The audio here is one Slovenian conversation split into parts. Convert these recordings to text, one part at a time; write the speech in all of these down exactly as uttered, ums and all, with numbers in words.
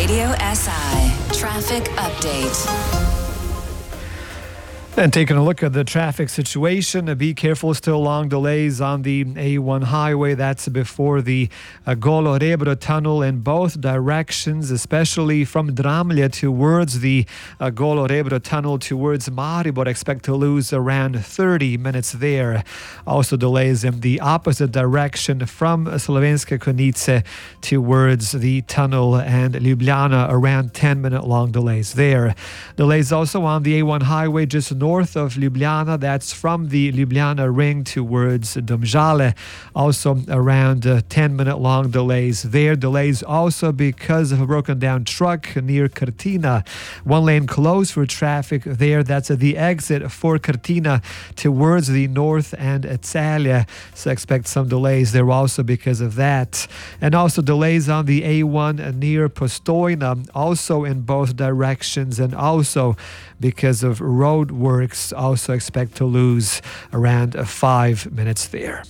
Radio S I Traffic Update. And taking a look at the traffic situation, be careful, still long delays on the A one highway. That's before the uh, Golo Rebro tunnel in both directions, especially from Dramlje towards the uh, Golo Rebro tunnel towards Maribor. Expect to lose around thirty minutes there. Also delays in the opposite direction from Slovenske Konjice towards the tunnel and Ljubljana, around ten minute long delays there. Delays also on the A one highway just north of Ljubljana. That's from the Ljubljana ring towards Domžale. Also around uh, ten minute long delays there. Delays also because of a broken down truck near Cortina. One lane closed for traffic there. That's at the exit for Cortina towards the north and Etsalia. So expect some delays there also because of that. And also delays on the A one near Postojna, also in both directions, and also because of road works, also expect to lose around five minutes there.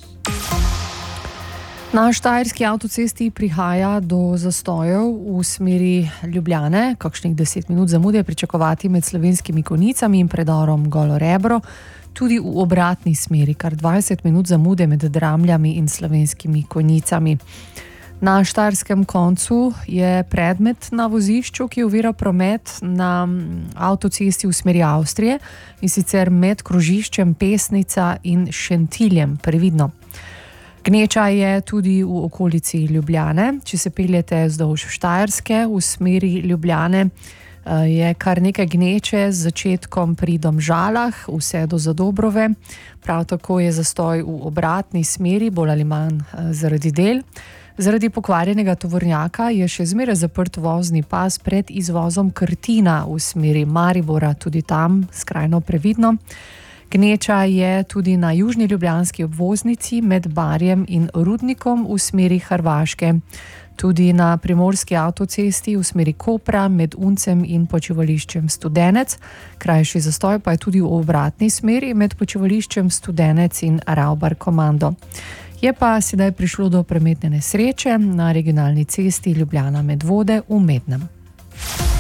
Na štajerski avtocesti prihaja do zastojev v smeri Ljubljane. Kakšnih deset minut zamude pričakovati med Slovenskimi Konjicami in predorom Golo Rebro. Tudi v obratni smeri, kar dvajset minut zamude med Dramljami in Slovenskimi Konjicami. Na štajerskem koncu je predmet na vozišču, ki ovira promet na avtocesti v smeri Avstrije, in sicer med krožiščem Pesnica in Šentiljem, previdno. Gneča je tudi v okolici Ljubljane. Če se peljete vzdolž Štajerske v smeri Ljubljane, je kar nekaj gneče z začetkom pri Domžalah vse do Zadobrove. Prav tako je zastoj v obratni smeri, bolj ali manj zaradi del. Zaradi pokvarjenega tovornjaka je še zmeraj zaprt vozni pas pred izvozom Krtina v smeri Maribora, tudi tam skrajno previdno. Gneča je tudi na južni ljubljanski obvoznici med Barjem in Rudnikom v smeri Hrvaške. Tudi na primorski avtocesti v smeri Kopra med Uncem in počivališčem Studenec. Krajši zastoj pa je tudi v obratni smeri med počivališčem Studenec in Ravbar Komando. Je pa sedaj prišlo do prometne nesreče na regionalni cesti Ljubljana Medvode v Mednem.